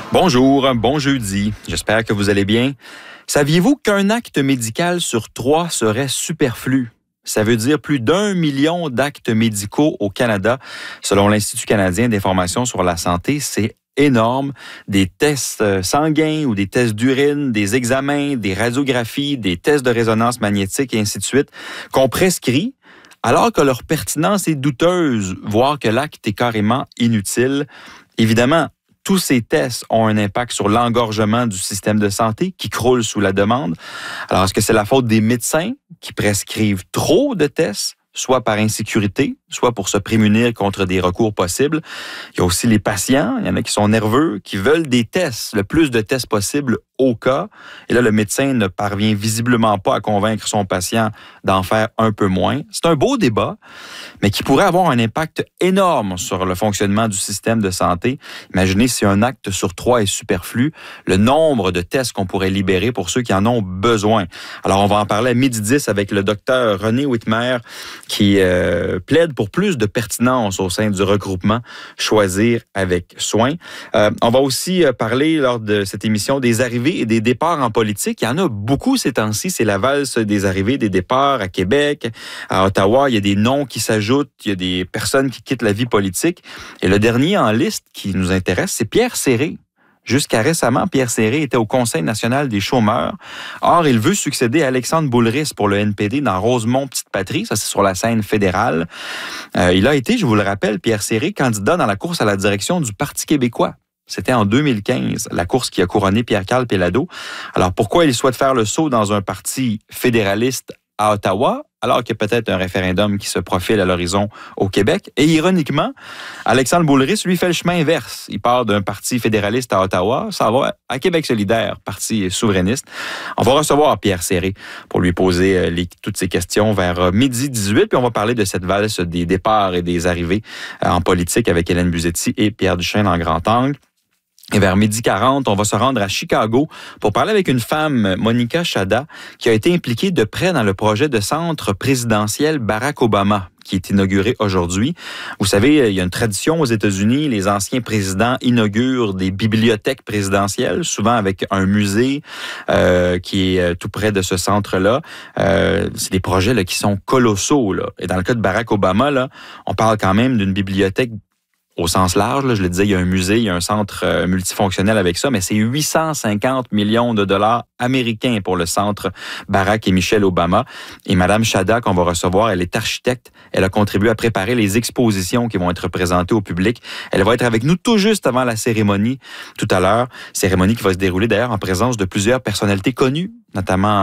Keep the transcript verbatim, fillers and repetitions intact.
Bonjour, bon jeudi. J'espère que vous allez bien. Saviez-vous qu'un acte médical sur trois serait superflu? Ça veut dire plus d'un million d'actes médicaux au Canada, selon l'Institut canadien d'information sur la santé. C'est énorme. Des tests sanguins ou des tests d'urine, des examens, des radiographies, des tests de résonance magnétique et ainsi de suite, qu'on prescrit, alors que leur pertinence est douteuse, voire que l'acte est carrément inutile. Évidemment, tous ces tests ont un impact sur l'engorgement du système de santé qui croule sous la demande. Alors, est-ce que c'est la faute des médecins qui prescrivent trop de tests, soit par insécurité, soit pour se prémunir contre des recours possibles? Il y a aussi les patients, il y en a qui sont nerveux, qui veulent des tests, le plus de tests possible au cas. Et là, le médecin ne parvient visiblement pas à convaincre son patient d'en faire un peu moins. C'est un beau débat, mais qui pourrait avoir un impact énorme sur le fonctionnement du système de santé. Imaginez si un acte sur trois est superflu, le nombre de tests qu'on pourrait libérer pour ceux qui en ont besoin. Alors, on va en parler à midi dix avec le docteur René Whitmer, qui euh, plaide pour plus de pertinence au sein du regroupement Choisir avec soin. Euh, on va aussi parler lors de cette émission des arrivées et des départs en politique. Il y en a beaucoup ces temps-ci. C'est la valse des arrivées, des départs à Québec, à Ottawa. Il y a des noms qui s'ajoutent. Il y a des personnes qui quittent la vie politique. Et le dernier en liste qui nous intéresse, c'est Pierre Séré. Jusqu'à récemment, Pierre Séré était au Conseil national des chômeurs. Or, il veut succéder à Alexandre Boulris pour le N P D dans Rosemont-Petite-Patrie. Ça, c'est sur la scène fédérale. Euh, il a été, je vous le rappelle, Pierre Séré, candidat dans la course à la direction du Parti québécois. C'était en deux mille quinze, la course qui a couronné Pierre-Carl Péladeau. Alors, pourquoi il souhaite faire le saut dans un parti fédéraliste à Ottawa, alors qu'il y a peut-être un référendum qui se profile à l'horizon au Québec? Et ironiquement, Alexandre Boulris, lui, fait le chemin inverse. Il part d'un parti fédéraliste à Ottawa, ça va à Québec solidaire, parti souverainiste. On va recevoir Pierre Séré pour lui poser les, toutes ces questions vers midi dix-huit, puis on va parler de cette valse des départs et des arrivées en politique avec Hélène Buzetti et Pierre Duchesne en grand angle. Et vers midi quarante, on va se rendre à Chicago pour parler avec une femme, Monica Chada, qui a été impliquée de près dans le projet de centre présidentiel Barack Obama, qui est inauguré aujourd'hui. Vous savez, il y a une tradition aux États-Unis, les anciens présidents inaugurent des bibliothèques présidentielles, souvent avec un musée euh, qui est tout près de ce centre-là. Euh, c'est des projets là, qui sont colossaux, là. Et dans le cas de Barack Obama, là, on parle quand même d'une bibliothèque au sens large, là, je le disais, il y a un musée, il y a un centre euh, multifonctionnel avec ça, mais c'est huit cent cinquante millions de dollars américains pour le centre Barack et Michelle Obama. Et Madame Chada, qu'on va recevoir, elle est architecte. Elle a contribué à préparer les expositions qui vont être présentées au public. Elle va être avec nous tout juste avant la cérémonie, tout à l'heure. Cérémonie qui va se dérouler d'ailleurs en présence de plusieurs personnalités connues, notamment